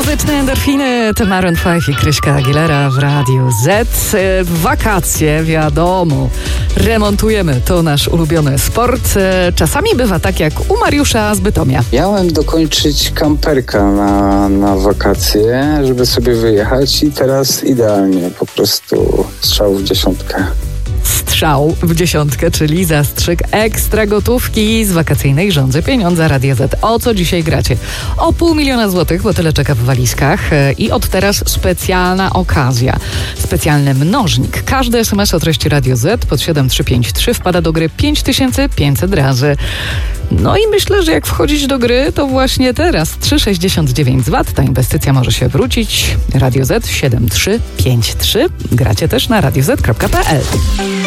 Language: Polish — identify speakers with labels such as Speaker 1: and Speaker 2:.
Speaker 1: Muzyczne endorfiny to Maroon 5 i Kryśka Aguilera w Radiu Z. Wakacje, wiadomo, remontujemy, to nasz ulubiony sport. Czasami bywa tak jak u Mariusza z Bytomia.
Speaker 2: Miałem dokończyć kamperka na wakacje, żeby sobie wyjechać i teraz idealnie, po prostu strzał w dziesiątkę.
Speaker 1: Strzał w dziesiątkę, czyli zastrzyk ekstra gotówki z wakacyjnej Rządzy Pieniądza Radia Z. O co dzisiaj gracie? O 500 000 złotych, bo tyle czeka w walizkach. I od teraz specjalna okazja. Specjalny mnożnik. Każdy SMS o treści Radio Z pod 7353 wpada do gry 5500 razy. No i myślę, że jak wchodzić do gry, to właśnie teraz 3,69 zwat. Ta inwestycja może się wrócić. Radio Z 7353. Gracie też na radioz.pl.